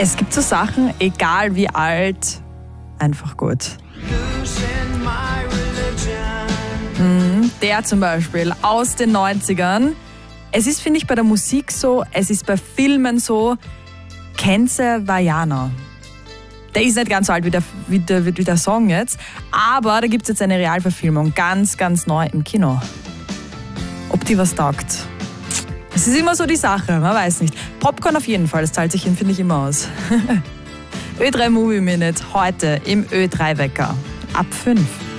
Es gibt so Sachen, egal wie alt, einfach gut. Der zum Beispiel aus den 90ern. Es ist, finde ich, bei der Musik so, es ist bei Filmen so, Kenze Vajana. Der ist nicht ganz so alt wie der Song jetzt, aber da gibt es jetzt eine Realverfilmung, ganz, ganz neu im Kino. Ob die was taugt? Es ist immer so die Sache, man weiß nicht. Popcorn auf jeden Fall, das zahlt sich, finde ich, immer aus. Ö3 Movie Minute heute im Ö3 Wecker. Ab 5.